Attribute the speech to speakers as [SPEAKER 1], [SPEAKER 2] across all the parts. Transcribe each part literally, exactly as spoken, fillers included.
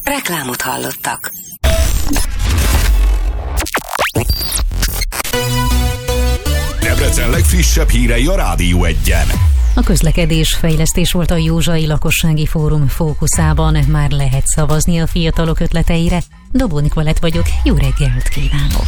[SPEAKER 1] Reklámot hallottak.
[SPEAKER 2] Debrecen legfrissebb hírei a Rádió Egyen.
[SPEAKER 3] A közlekedés fejlesztés volt a Józsai Lakossági Fórum fókuszában. Már lehet szavazni a fiatalok ötleteire. Dobó Nikolett vagyok, jó reggelt kívánok!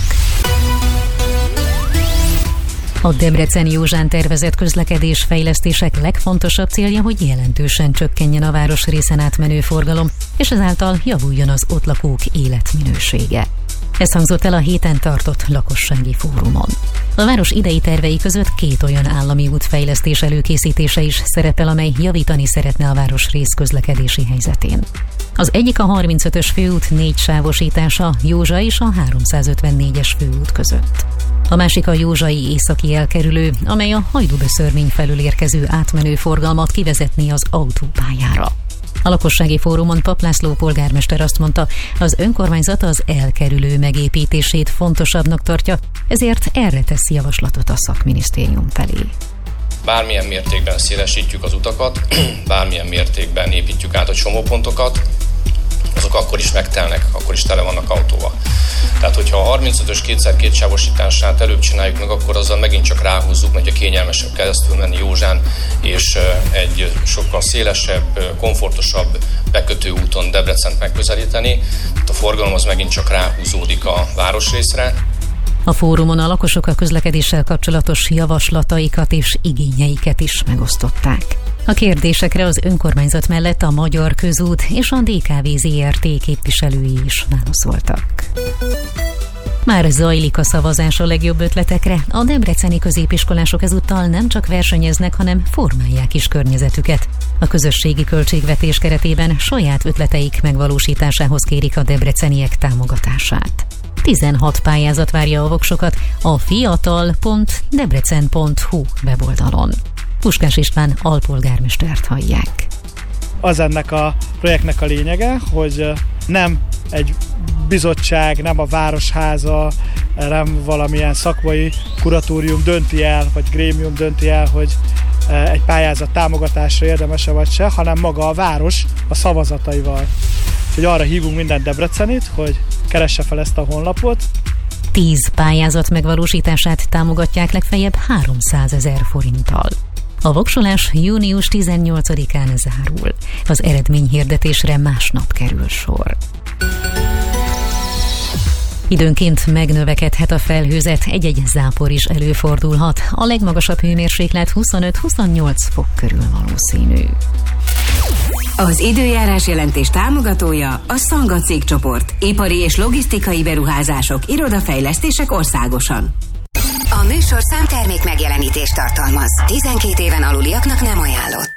[SPEAKER 3] A Debreceni Józsán tervezett közlekedés fejlesztések legfontosabb célja, hogy jelentősen csökkenjen a városrészen átmenő forgalom, és ezáltal javuljon az ott lakók életminősége. Ez hangzott el a héten tartott lakossági fórumon. A város idei tervei között két olyan állami útfejlesztés előkészítése is szerepel, amely javítani szeretne a városrész közlekedési helyzetén. Az egyik a harmincötös főút négy sávosítása Józsa és a háromszázötvennégyes főút között. A másik a józsai északi elkerülő, amely a Hajdúböszörmény felől érkező átmenő forgalmat kivezetné az autópályára. A lakossági fórumon Papp László polgármester azt mondta, az önkormányzat az elkerülő megépítését fontosabbnak tartja, ezért erre tesz javaslatot a szakminisztérium felé.
[SPEAKER 4] Bármilyen mértékben szélesítjük az utakat, bármilyen mértékben építjük át a csomópontokat, azok akkor is megtelnek, akkor is tele vannak autóval. Tehát, hogyha a harmincötös kétszer két sávosítását előbb csináljuk meg, akkor azzal megint csak ráhúzzuk, mert a kényelmesebb keresztül menni Józsán, és egy sokkal szélesebb, komfortosabb bekötő úton Debrecent megközelíteni. A forgalom az megint csak ráhúzódik a városrészre.
[SPEAKER 3] A fórumon a lakosok a közlekedéssel kapcsolatos javaslataikat és igényeiket is megosztották. A kérdésekre az önkormányzat mellett a Magyar Közút és a dé ká vé zé er té képviselői is válaszoltak. Már zajlik a szavazás a legjobb ötletekre. A debreceni középiskolások ezúttal nem csak versenyeznek, hanem formálják is környezetüket. A közösségi költségvetés keretében saját ötleteik megvalósításához kérik a debreceniek támogatását. tizenhat pályázat várja a voksokat a fiatal pont debrecen pont hu weboldalon. Puskás István alpolgármestert hallják.
[SPEAKER 5] Az ennek a projektnek a lényege, hogy nem egy bizottság, nem a városháza, nem valamilyen szakmai kuratórium dönti el, vagy grémium dönti el, hogy egy pályázat támogatásra érdemes-e vagy se, hanem maga a város a szavazataival. Úgyhogy arra hívunk minden debrecenit, hogy keresse fel ezt a honlapot.
[SPEAKER 3] Tíz pályázat megvalósítását támogatják legfeljebb háromszázezer forinttal. A voksolás június tizennyolcadikán zárul. Az eredményhirdetésre másnap kerül sor. Időnként megnövekedhet a felhőzet, egy-egy zápor is előfordulhat. A legmagasabb hőmérséklet huszonöt-huszonnyolc fok körül valószínű.
[SPEAKER 1] Az időjárás jelentés támogatója a Szanga cégcsoport. Ipari és logisztikai beruházások, irodafejlesztések országosan. A műsor számtermék megjelenítést tartalmaz. tizenkét éven aluliaknak nem ajánlott.